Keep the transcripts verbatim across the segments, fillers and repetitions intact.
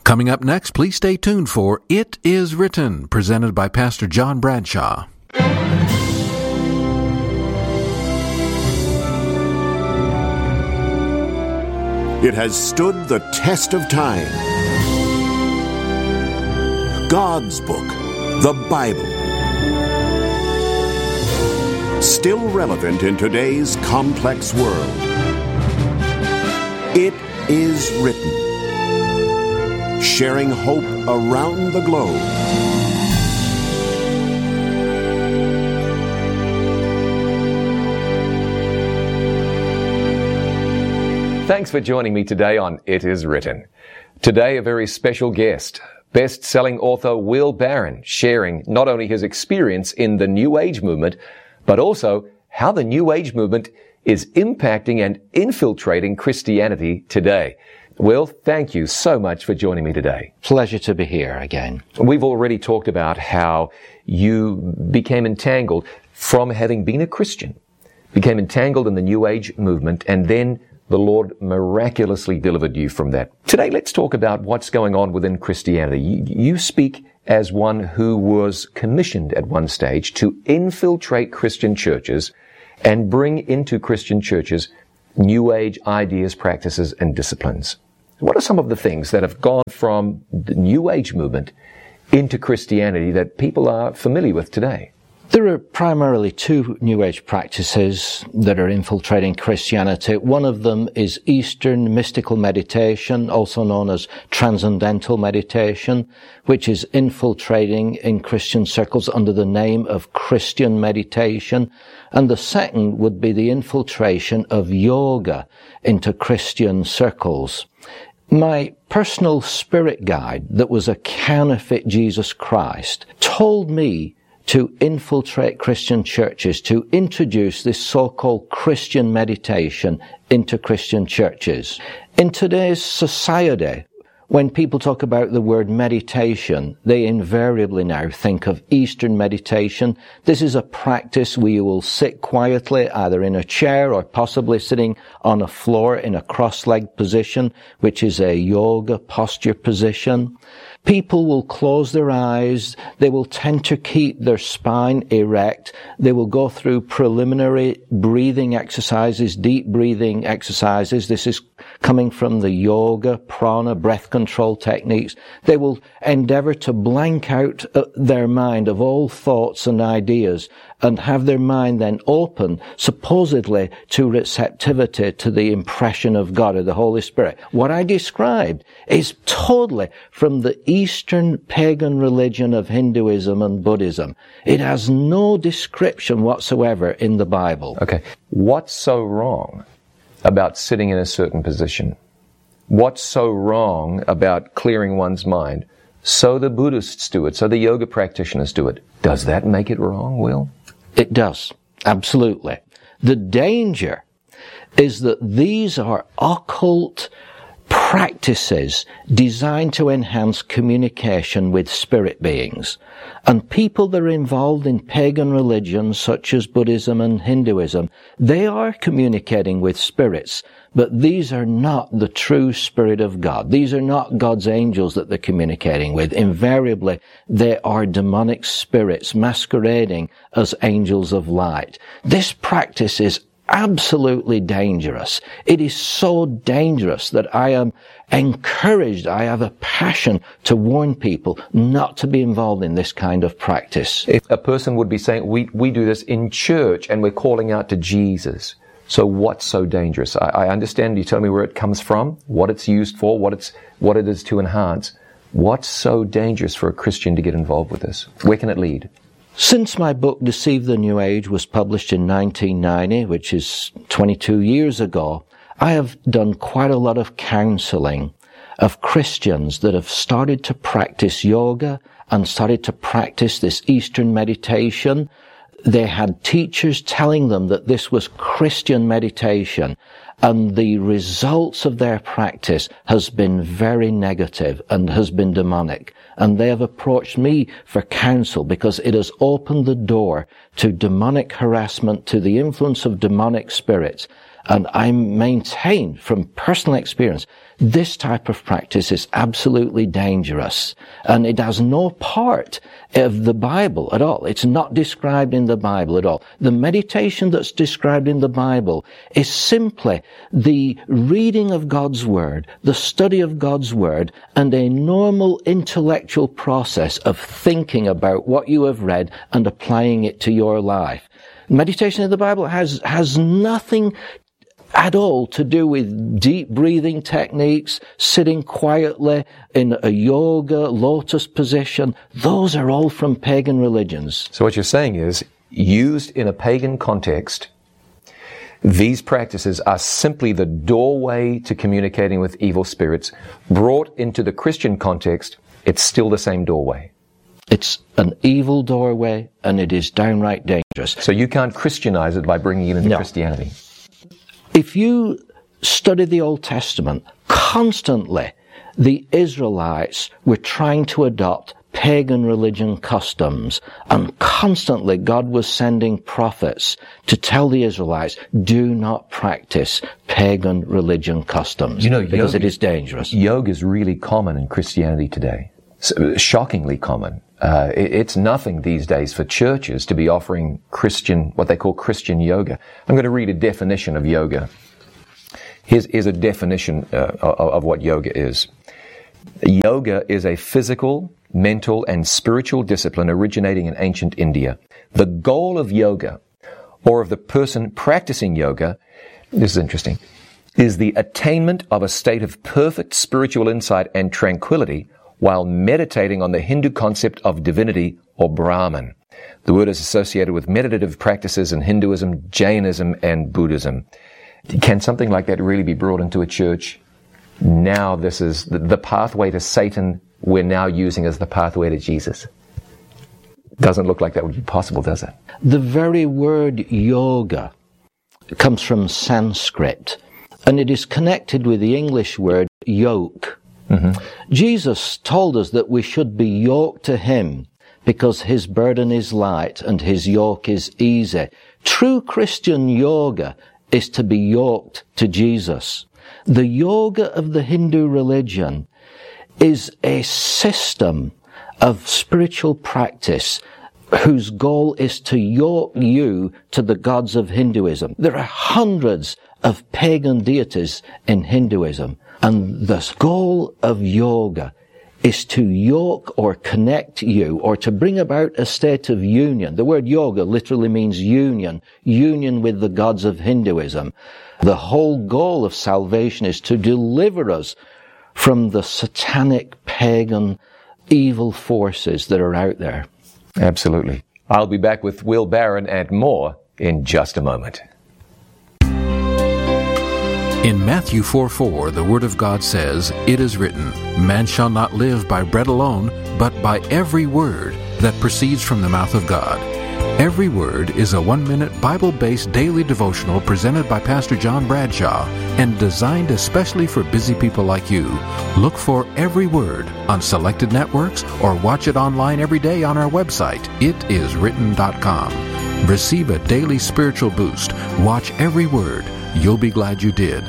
Coming up next, please stay tuned for It Is Written, presented by Pastor John Bradshaw. It has stood the test of time. God's book, the Bible. Still relevant in today's complex world. It is written. Sharing hope around the globe. Thanks for joining me today on It Is Written. Today, a very special guest, best-selling author Will Barron, sharing not only his experience in the New Age movement, but also how the New Age movement is impacting and infiltrating Christianity today. Will, thank you so much for joining me today. Pleasure to be here again. We've already talked about how you became entangled from having been a Christian, became entangled in the New Age movement, and then the Lord miraculously delivered you from that. Today, let's talk about what's going on within Christianity. You, you speak as one who was commissioned at one stage to infiltrate Christian churches and bring into Christian churches New Age ideas, practices, and disciplines. What are some of the things that have gone from the New Age movement into Christianity that people are familiar with today? There are primarily two New Age practices that are infiltrating Christianity. One of them is Eastern mystical meditation, also known as transcendental meditation, which is infiltrating in Christian circles under the name of Christian meditation. And the second would be the infiltration of yoga into Christian circles. My personal spirit guide, that was a counterfeit Jesus Christ, told me to infiltrate Christian churches, to introduce this so-called Christian meditation into Christian churches. In today's society, when people talk about the word meditation, they invariably now think of Eastern meditation. This is a practice where you will sit quietly, either in a chair or possibly sitting on a floor in a cross-legged position, which is a yoga posture position. People will close their eyes. They will tend to keep their spine erect. They will go through preliminary breathing exercises, deep breathing exercises. This is coming from the yoga, prana, breath control techniques. They will endeavor to blank out their mind of all thoughts and ideas and have their mind then open, supposedly, to receptivity to the impression of God or the Holy Spirit. What I described is totally from the Eastern pagan religion of Hinduism and Buddhism. It has no description whatsoever in the Bible. Okay. What's so wrong about sitting in a certain position? What's so wrong about clearing one's mind? So the Buddhists do it, so the yoga practitioners do it. Does that make it wrong, Will? It does. Absolutely. The danger is that these are occult practices designed to enhance communication with spirit beings. And people that are involved in pagan religions such as Buddhism and Hinduism, they are communicating with spirits, but these are not the true Spirit of God. These are not God's angels that they're communicating with. Invariably, they are demonic spirits masquerading as angels of light. This practice is absolutely dangerous. It is so dangerous that I am encouraged, I have a passion to warn people not to be involved in this kind of practice. If a person would be saying, we, we do this in church and we're calling out to Jesus. So what's so dangerous? I, I understand you tell me where it comes from, what it's used for, what it's, what it is to enhance. What's so dangerous for a Christian to get involved with this? Where can it lead? Since my book, Deceive the New Age, was published in nineteen ninety, which is twenty-two years ago, I have done quite a lot of counseling of Christians that have started to practice yoga and started to practice this Eastern meditation. They had teachers telling them that this was Christian meditation, and the results of their practice has been very negative and has been demonic. And they have approached me for counsel because it has opened the door to demonic harassment, to the influence of demonic spirits. And I maintain from personal experience, this type of practice is absolutely dangerous. And it has no part of the Bible at all. It's not described in the Bible at all. The meditation that's described in the Bible is simply the reading of God's Word, the study of God's Word, and a normal intellectual process of thinking about what you have read and applying it to your life. Meditation in the Bible has, has nothing at all to do with deep breathing techniques, sitting quietly in a yoga, lotus position. Those are all from pagan religions. So what you're saying is, used in a pagan context, these practices are simply the doorway to communicating with evil spirits. Brought into the Christian context, it's still the same doorway. It's an evil doorway, and it is downright dangerous. So you can't Christianize it by bringing it into No. Christianity. If you study the Old Testament, constantly the Israelites were trying to adopt pagan religion customs, and constantly God was sending prophets to tell the Israelites, do not practice pagan religion customs, You know, because yoga, it is dangerous. Yoga is really common in Christianity today. So, shockingly common. Uh, it, it's nothing these days for churches to be offering Christian, what they call Christian yoga. I'm going to read a definition of yoga. Here's, here's a definition uh, of, of what yoga is. Yoga is a physical, mental, and spiritual discipline originating in ancient India. The goal of yoga, or of the person practicing yoga, this is interesting, is the attainment of a state of perfect spiritual insight and tranquility while meditating on the Hindu concept of divinity or Brahman. The word is associated with meditative practices in Hinduism, Jainism, and Buddhism. Can something like that really be brought into a church? Now this is the, the pathway to Satan we're now using as the pathway to Jesus. Doesn't look like that would be possible, does it? The very word yoga comes from Sanskrit, and it is connected with the English word yoke. Mm-hmm. Jesus told us that we should be yoked to Him because His burden is light and His yoke is easy. True Christian yoga is to be yoked to Jesus. The yoga of the Hindu religion is a system of spiritual practice whose goal is to yoke you to the gods of Hinduism. There are hundreds of pagan deities in Hinduism. And the goal of yoga is to yoke or connect you, or to bring about a state of union. The word yoga literally means union, union with the gods of Hinduism. The whole goal of salvation is to deliver us from the satanic, pagan, evil forces that are out there. Absolutely. I'll be back with Will Barron and more in just a moment. In Matthew four four, the Word of God says, "It is written, man shall not live by bread alone, but by every word that proceeds from the mouth of God." Every Word is a one-minute Bible-based daily devotional presented by Pastor John Bradshaw and designed especially for busy people like you. Look for Every Word on selected networks or watch it online every day on our website, it is written dot com. Receive a daily spiritual boost. Watch Every Word. You'll be glad you did.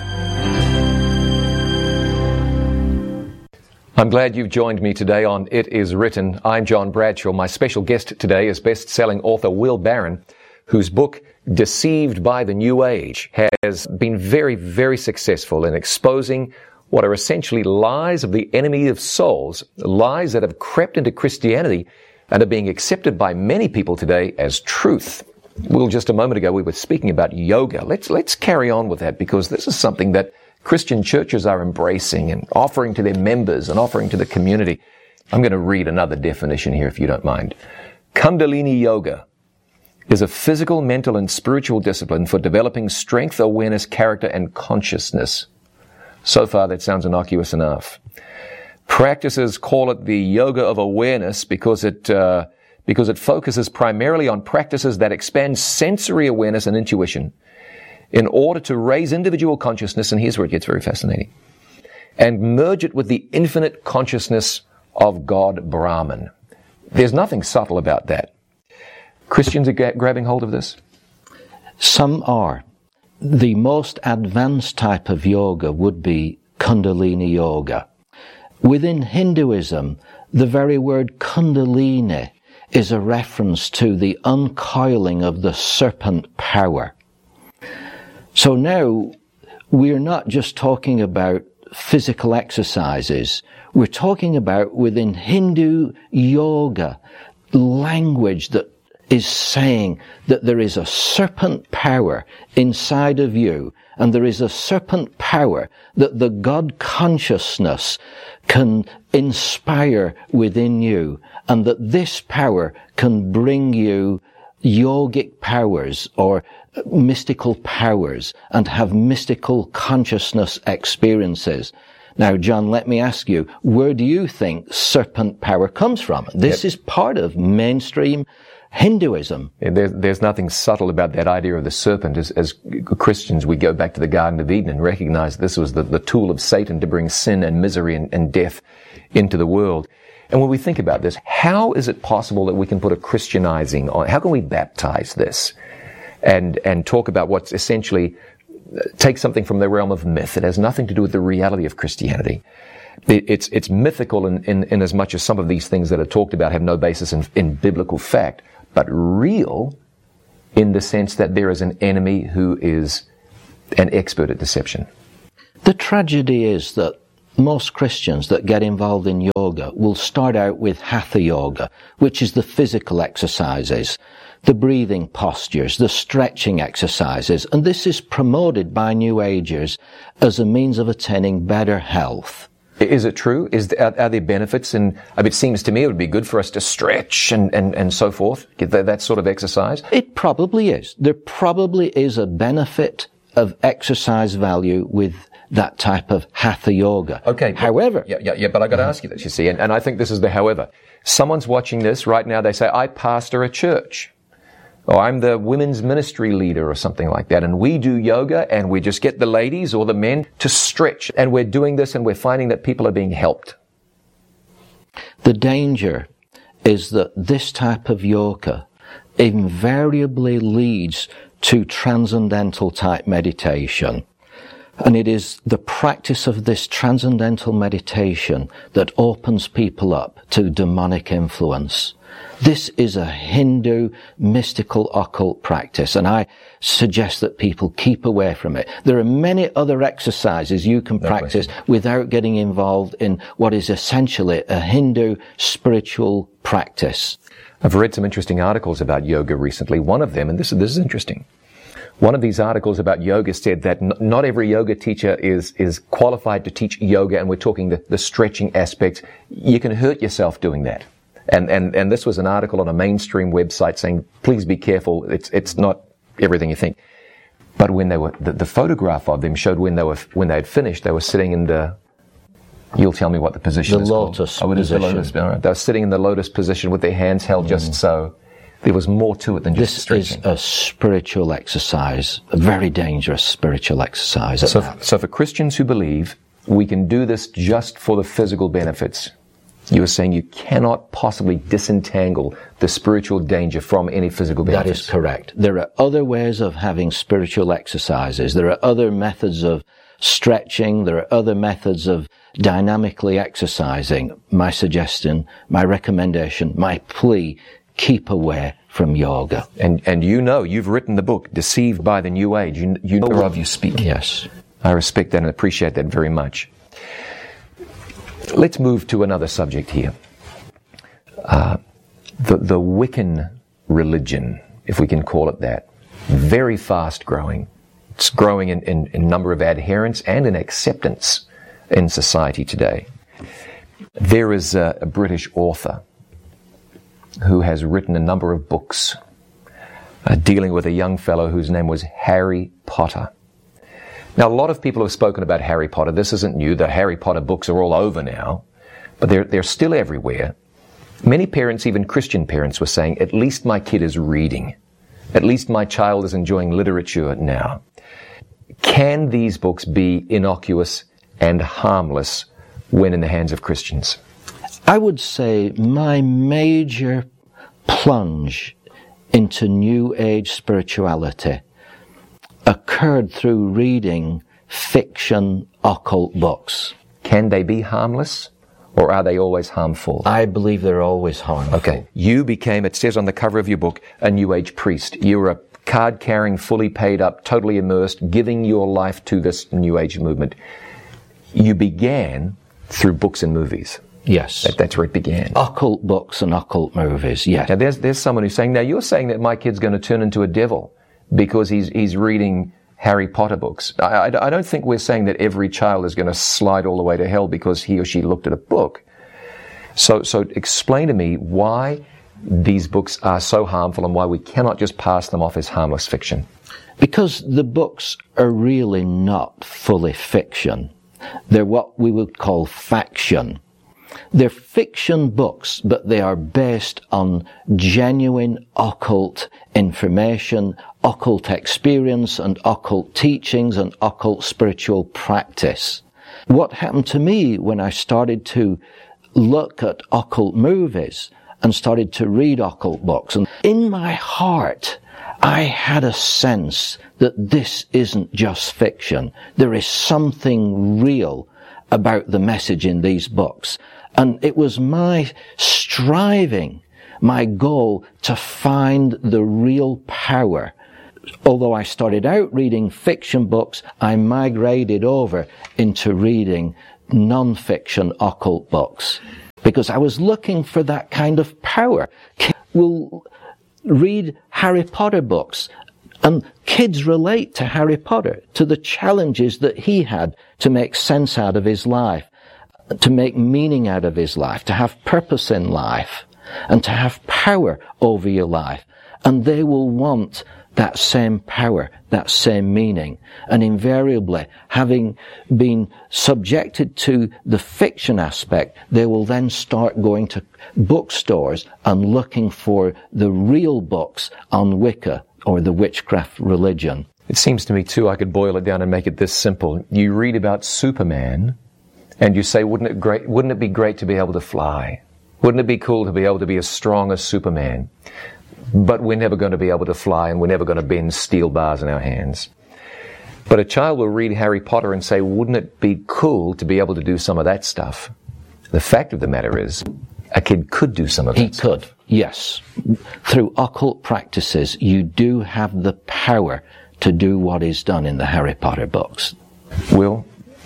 I'm glad you've joined me today on It Is Written. I'm John Bradshaw. My special guest today is best-selling author Will Barron, whose book, Deceived by the New Age, has been very, very successful in exposing what are essentially lies of the enemy of souls, lies that have crept into Christianity and are being accepted by many people today as truth. Well, just a moment ago we were speaking about yoga. Let's, let's carry on with that, because this is something that Christian churches are embracing and offering to their members and offering to the community. I'm going to read another definition here, if you don't mind. Kundalini Yoga is a physical, mental, and spiritual discipline for developing strength, awareness, character, and consciousness. So far, that sounds innocuous enough. Practices call it the yoga of awareness because it uh, because it focuses primarily on practices that expand sensory awareness and intuition in order to raise individual consciousness, and here's where it gets very fascinating, and merge it with the infinite consciousness of God Brahman. There's nothing subtle about that. Christians are gra- grabbing hold of this? Some are. the most advanced type of yoga would be Kundalini yoga. Within Hinduism, the very word Kundalini is a reference to the uncoiling of the serpent power. So now, we're not just talking about physical exercises. We're talking about, within Hindu yoga, language that is saying that there is a serpent power inside of you, and there is a serpent power that the God consciousness can inspire within you, and that this power can bring you yogic powers or mystical powers and have mystical consciousness experiences. Now, John, let me ask you, where do you think serpent power comes from? This yep. is part of mainstream Hinduism. There, there's nothing subtle about that idea of the serpent. As, as Christians, we go back to the Garden of Eden and recognize this was the, the tool of Satan to bring sin and misery and, and death into the world. And when we think about this, how is it possible that we can put a Christianizing on? How can we baptize this and and talk about what's essentially, take something from the realm of myth? It has nothing to do with the reality of Christianity. It, it's it's mythical in, in, in as much as some of these things that are talked about have no basis in, in biblical fact, but real in the sense that there is an enemy who is an expert at deception. The tragedy is that most Christians that get involved in yoga will start out with Hatha yoga, which is the physical exercises, the breathing postures, the stretching exercises, and this is promoted by New Agers as a means of attaining better health. Is it true? Is there, are, are there benefits? And I mean, it seems to me it would be good for us to stretch and, and, and so forth, get that, that sort of exercise. It probably is. There probably is a benefit of exercise value with that type of Hatha yoga. Okay. However. Yeah, yeah, yeah, but I got to ask you this, you see, and, and I think this is the however. Someone's watching this right now, they say, I pastor a church. Or I'm the women's ministry leader or something like that. And we do yoga and we just get the ladies or the men to stretch. And we're doing this and we're finding that people are being helped. The danger is that this type of yoga invariably leads to transcendental type meditation. And it is the practice of this transcendental meditation that opens people up to demonic influence. This is a Hindu mystical occult practice, and I suggest that people keep away from it. There are many other exercises you can no practice question. Without getting involved in what is essentially a Hindu spiritual practice. I've read some interesting articles about yoga recently. One of them, and this, this is interesting, one of these articles about yoga said that n- not every yoga teacher is, is qualified to teach yoga, and we're talking the, the stretching aspects. You can hurt yourself doing that. And, and, and this was an article on a mainstream website saying, please be careful, it's, it's not everything you think. But when they were, the, the photograph of them showed when they were, when they had finished, they were sitting in the, you'll tell me what the position the is lotus called. Oh, it is the lotus. All right. They were sitting in the lotus position with their hands held mm. just so. There was more to it than just this stretching. This is a spiritual exercise, a very dangerous spiritual exercise. So, so for Christians who believe we can do this just for the physical benefits, you are saying you cannot possibly disentangle the spiritual danger from any physical benefits. That is correct. There are other ways of having spiritual exercises. There are other methods of stretching. There are other methods of dynamically exercising. My suggestion, my recommendation, my plea, keep away from yoga. And and you know, you've written the book, Deceived by the New Age. You, you know whereof you speak. Yes. I respect that and appreciate that very much. Let's move to another subject here. Uh, the, the Wiccan religion, if we can call it that. Very fast growing. It's growing in, in, in number of adherents and in acceptance in society today. There is a, a British author who has written a number of books uh, dealing with a young fellow whose name was Harry Potter. Now, a lot of people have spoken about Harry Potter. This isn't new. The Harry Potter books are all over now, but they're, they're still everywhere. Many parents, even Christian parents, were saying, at least my kid is reading. At least my child is enjoying literature now. Can these books be innocuous and harmless when in the hands of Christians? I would say my major plunge into New Age spirituality occurred through reading fiction occult books. Can they be harmless, or are they always harmful? I believe they're always harmful. Okay. You became, it says on the cover of your book, a New Age priest. You were a card-carrying, fully paid up, totally immersed, giving your life to this New Age movement. You began through books and movies. Yes. That, that's where it began. Occult books and occult movies, yes. Now there's, there's someone who's saying, now you're saying that my kid's going to turn into a devil because he's, he's reading Harry Potter books. I, I, I don't think we're saying that every child is going to slide all the way to hell because he or she looked at a book. So, so explain to me why these books are so harmful and why we cannot just pass them off as harmless fiction. Because the books are really not fully fiction. They're what we would call faction. They're fiction books, but they are based on genuine occult information, occult experience, and occult teachings, and occult spiritual practice. What happened to me when I started to look at occult movies and started to read occult books, and in my heart, I had a sense that this isn't just fiction. There is something real about the message in these books. And it was my striving, my goal, to find the real power. Although I started out reading fiction books, I migrated over into reading non-fiction occult books. Because I was looking for that kind of power. Kids will read Harry Potter books, and kids relate to Harry Potter, to the challenges that he had to make sense out of his life, to make meaning out of his life, to have purpose in life, and to have power over your life. And they will want that same power, that same meaning. And invariably, having been subjected to the fiction aspect, they will then start going to bookstores and looking for the real books on Wicca or the witchcraft religion. It seems to me, too, I could boil it down and make it this simple. You read about Superman, and you say, wouldn't it great, wouldn't it be great to be able to fly? Wouldn't it be cool to be able to be as strong as Superman? But we're never going to be able to fly, and we're never going to bend steel bars in our hands. But a child will read Harry Potter and say, wouldn't it be cool to be able to do some of that stuff? The fact of the matter is, a kid could do some of that. He could, yes. Through occult practices, you do have the power to do what is done in the Harry Potter books. Will,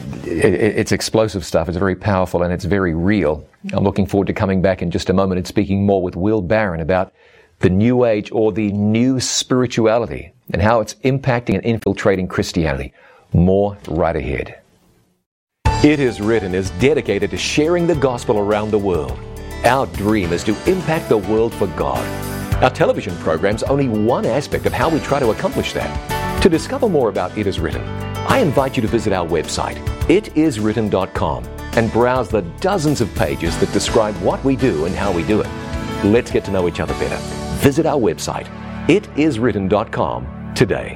it's explosive stuff. It's very powerful and it's very real. I'm looking forward to coming back in just a moment and speaking more with Will Barron about the New Age, or the new spirituality, and how it's impacting and infiltrating Christianity. More right ahead. It Is Written is dedicated to sharing the gospel around the world. Our dream is to impact the world for God. Our television program's only one aspect of how we try to accomplish that. To discover more about It Is Written, I invite you to visit our website, it is written dot com, and browse the dozens of pages that describe what we do and how we do it. Let's get to know each other better. Visit our website, it is written dot com, today.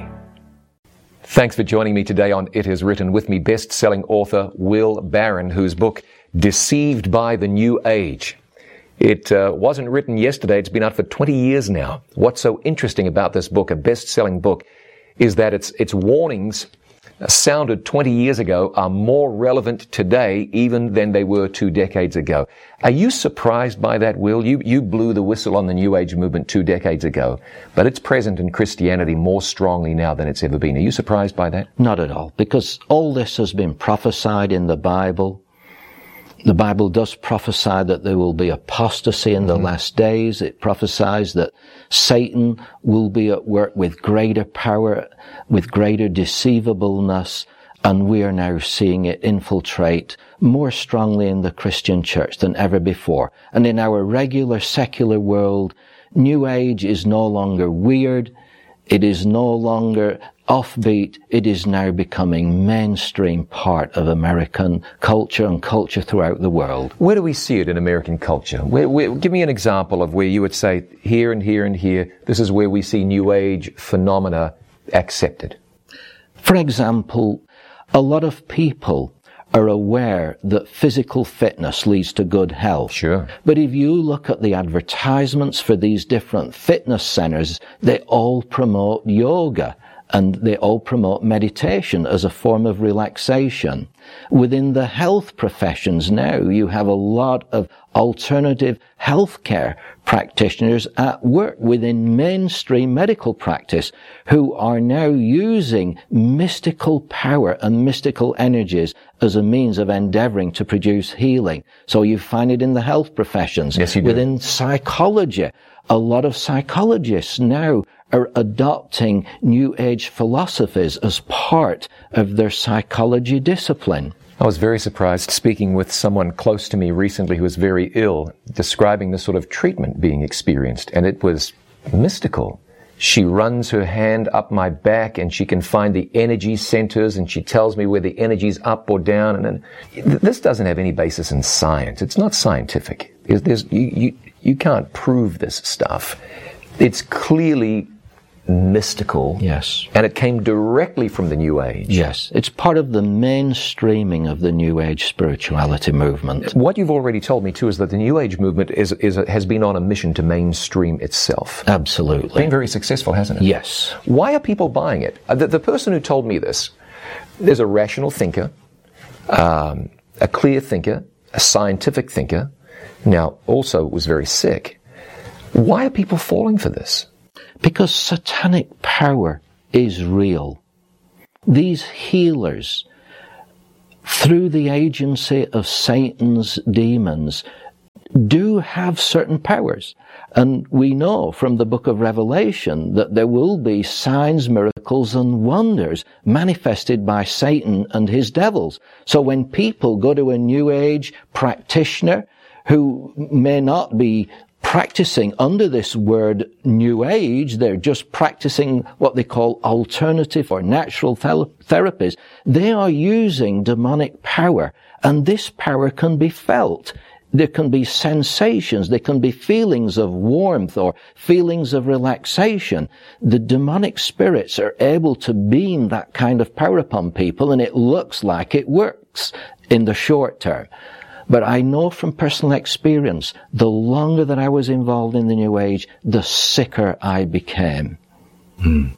Thanks for joining me today on It Is Written. With me, best-selling author Will Barron, whose book, Deceived by the New Age. It uh, wasn't written yesterday. It's been out for twenty years now. What's so interesting about this book, a best-selling book, is that its its warnings sounded twenty years ago are more relevant today even than they were two decades ago. Are you surprised by that, Will? You, you blew the whistle on the New Age movement two decades ago, but it's present in Christianity more strongly now than it's ever been. Are you surprised by that? Not at all, because all this has been prophesied in the Bible. The Bible does prophesy that there will be apostasy in the mm-hmm. last days. It prophesies that Satan will be at work with greater power, with greater deceivableness, and we are now seeing it infiltrate more strongly in the Christian church than ever before. And in our regular secular world, New Age is no longer weird. It is no longer offbeat. It is now becoming mainstream part of American culture and culture throughout the world. Where do we see it in American culture? Where, where, give me an example of where you would say, here and here and here, this is where we see New Age phenomena accepted. For example, a lot of people are aware that physical fitness leads to good health. Sure. But if you look at the advertisements for these different fitness centers, they all promote yoga and they all promote meditation as a form of relaxation. Within the health professions now, you have a lot of alternative healthcare practitioners at work within mainstream medical practice who are now using mystical power and mystical energies as a means of endeavoring to produce healing. So you find it in the health professions. Yes, you do. Within psychology, a lot of psychologists now are adopting New Age philosophies as part of their psychology discipline. I was very surprised speaking with someone close to me recently who was very ill, describing the sort of treatment being experienced, and it was mystical. She runs her hand up my back and she can find the energy centers and she tells me where the energy's up or down. And then, this doesn't have any basis in science. It's not scientific. There's, there's, you, you, you can't prove this stuff. It's clearly mystical. Yes. And it came directly from the New Age. Yes. It's part of the mainstreaming of the New Age spirituality movement. What you've already told me, too, is that the New Age movement is, is a, has been on a mission to mainstream itself. Absolutely. Been very successful, hasn't it? Yes. Why are people buying it? Uh, the, the person who told me this, there's a rational thinker, um, a clear thinker, a scientific thinker, now also was very sick. Why are people falling for this? Because satanic power is real. These healers, through the agency of Satan's demons, do have certain powers. And we know from the book of Revelation that there will be signs, miracles, and wonders manifested by Satan and his devils. So when people go to a New Age practitioner who may not be practicing under this word New Age, they're just practicing what they call alternative or natural th- therapies. They are using demonic power, and this power can be felt. There can be sensations, there can be feelings of warmth or feelings of relaxation. The demonic spirits are able to beam that kind of power upon people, and it looks like it works in the short term. But I know from personal experience, the longer that I was involved in the New Age, the sicker I became. Mm.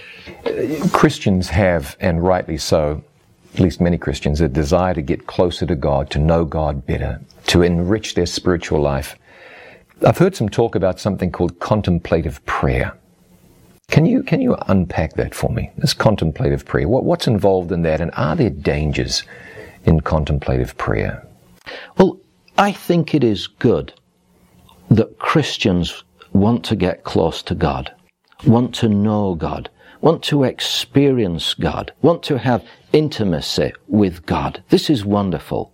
Christians have, and rightly so, at least many Christians, a desire to get closer to God, to know God better, to enrich their spiritual life. I've heard some talk about something called contemplative prayer. Can you can you unpack that for me? This contemplative prayer, what, what's involved in that, and are there dangers in contemplative prayer? Well, I think it is good that Christians want to get close to God, want to know God, want to experience God, want to have intimacy with God. This is wonderful.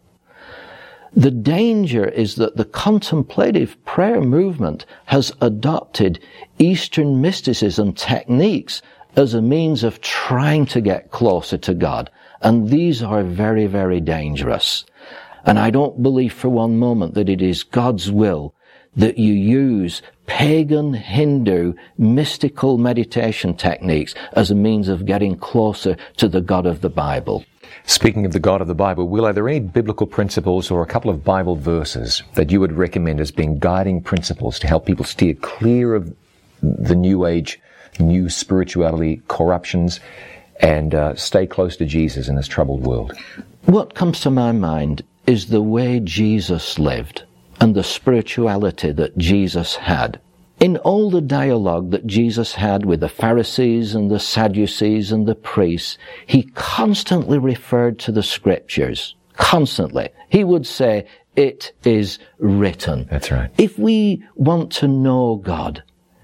The danger is that the contemplative prayer movement has adopted Eastern mysticism techniques as a means of trying to get closer to God. And these are very, very dangerous. And I don't believe for one moment that it is God's will that you use pagan, Hindu, mystical meditation techniques as a means of getting closer to the God of the Bible. Speaking of the God of the Bible, Will, are there any biblical principles or a couple of Bible verses that you would recommend as being guiding principles to help people steer clear of the New Age, new spirituality, corruptions, and uh, stay close to Jesus in this troubled world? What comes to my mind is the way Jesus lived and the spirituality that Jesus had. In all the dialogue that Jesus had with the Pharisees and the Sadducees and the priests, he constantly referred to the Scriptures. Constantly. He would say, "It is written." That's right. If we want to know God,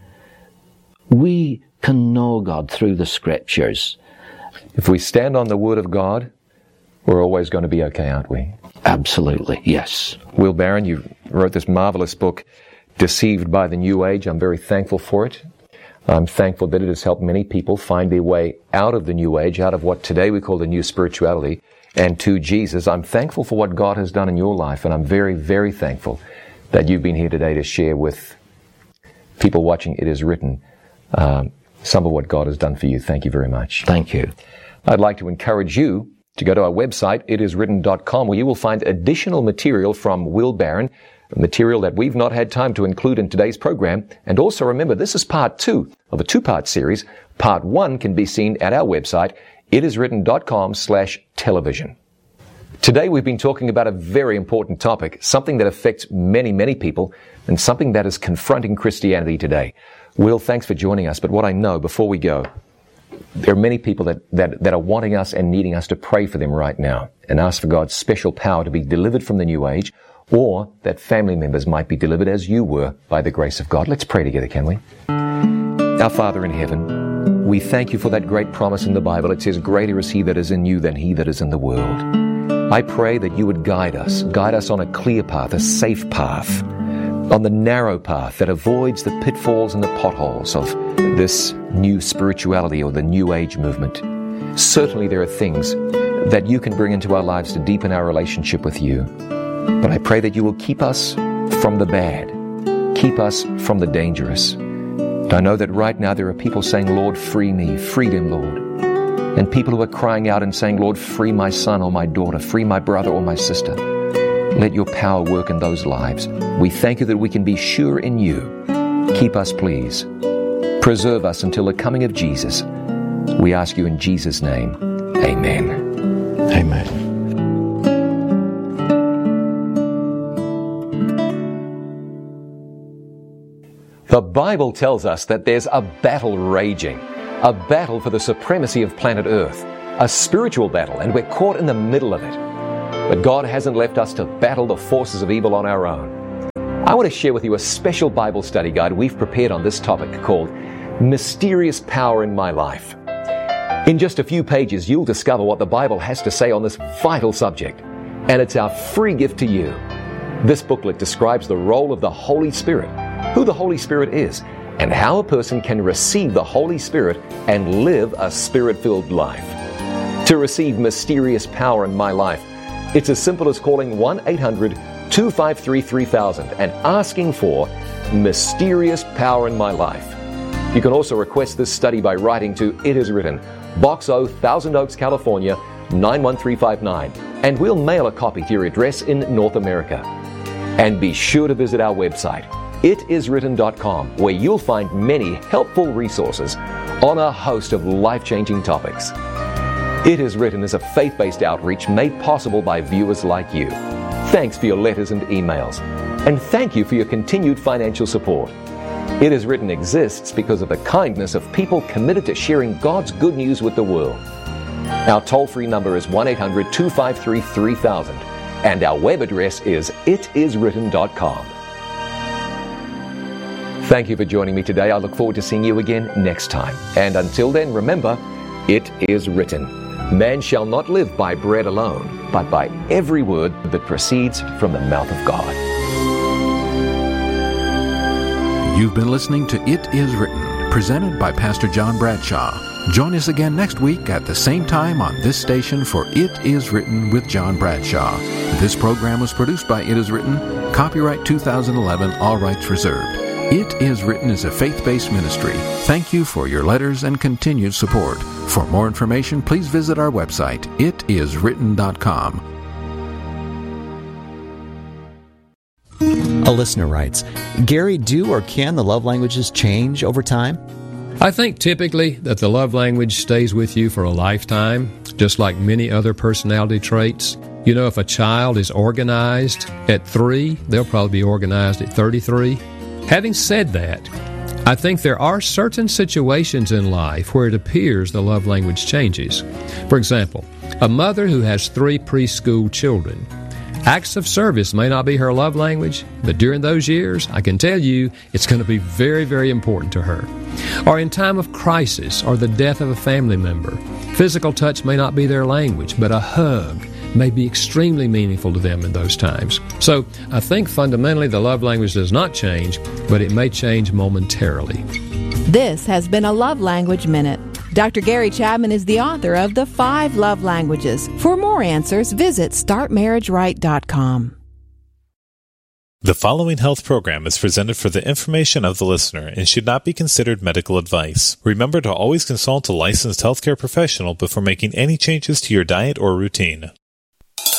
we can know God through the Scriptures. If we stand on the Word of God, we're always going to be okay, aren't we? Absolutely, yes. Will Barron, you wrote this marvelous book, Deceived by the New Age. I'm very thankful for it. I'm thankful that it has helped many people find their way out of the New Age, out of what today we call the new spirituality, and to Jesus. I'm thankful for what God has done in your life, and I'm very, very thankful that you've been here today to share with people watching It Is Written um, some of what God has done for you. Thank you very much. Thank you. I'd like to encourage you to go to our website, it is written dot com, where you will find additional material from Will Barron, material that we've not had time to include in today's program. And also remember, this is part two of a two-part series. Part one can be seen at our website, it is written dot com slash television. Today we've been talking about a very important topic, something that affects many, many people, and something that is confronting Christianity today. Will, thanks for joining us, but what I know before we go, there are many people that, that, that are wanting us and needing us to pray for them right now and ask for God's special power to be delivered from the New Age, or that family members might be delivered as you were by the grace of God. Let's pray together, can we? Our Father in heaven, we thank you for that great promise in the Bible. It says, greater is he that is in you than he that is in the world. I pray that you would guide us, guide us on a clear path, a safe path, on the narrow path that avoids the pitfalls and the potholes of this new spirituality or the New Age movement. Certainly there are things that you can bring into our lives to deepen our relationship with you. But I pray that you will keep us from the bad, keep us from the dangerous. And I know that right now there are people saying, Lord, free me, freedom, Lord. And people who are crying out and saying, Lord, free my son or my daughter, free my brother or my sister. Let your power work in those lives. We thank you that we can be sure in you. Keep us, please. Preserve us until the coming of Jesus. We ask you in Jesus' name. Amen. Amen. The Bible tells us that there's a battle raging, a battle for the supremacy of planet Earth, a spiritual battle, and we're caught in the middle of it. But God hasn't left us to battle the forces of evil on our own. I want to share with you a special Bible study guide we've prepared on this topic called Mysterious Power in My Life. In just a few pages, you'll discover what the Bible has to say on this vital subject, and it's our free gift to you. This booklet describes the role of the Holy Spirit, who the Holy Spirit is, and how a person can receive the Holy Spirit and live a Spirit-filled life. To receive Mysterious Power in My Life, it's as simple as calling one eight hundred two five three three thousand and asking for Mysterious Power in My Life. You can also request this study by writing to It Is Written, Box O, Thousand Oaks, California, nine one three five nine, and we'll mail a copy to your address in North America. And be sure to visit our website, it is written dot com, where you'll find many helpful resources on a host of life-changing topics. It Is Written is a faith-based outreach made possible by viewers like you. Thanks for your letters and emails, and thank you for your continued financial support. It Is Written exists because of the kindness of people committed to sharing God's good news with the world. Our toll-free number is one eight hundred two five three three thousand, and our web address is it is written dot com. Thank you for joining me today. I look forward to seeing you again next time. And until then, remember, it is written, man shall not live by bread alone, but by every word that proceeds from the mouth of God. You've been listening to It Is Written, presented by Pastor John Bradshaw. Join us again next week at the same time on this station for It Is Written with John Bradshaw. This program was produced by It Is Written, copyright two thousand eleven, all rights reserved. It Is Written is a faith-based ministry. Thank you for your letters and continued support. For more information, please visit our website, it is written dot com. A listener writes, Gary, do or can the love languages change over time? I think typically that the love language stays with you for a lifetime, just like many other personality traits. You know, if a child is organized at three, they'll probably be organized at thirty-three. Having said that, I think there are certain situations in life where it appears the love language changes. For example, a mother who has three preschool children. Acts of service may not be her love language, but during those years, I can tell you it's going to be very, very important to her. Or in time of crisis or the death of a family member, physical touch may not be their language, but a hug may be extremely meaningful to them in those times. So I think fundamentally the love language does not change, but it may change momentarily. This has been a Love Language Minute. Doctor Gary Chapman is the author of The Five Love Languages. For more answers, visit start marriage right dot com. The following health program is presented for the information of the listener and should not be considered medical advice. Remember to always consult a licensed healthcare professional before making any changes to your diet or routine.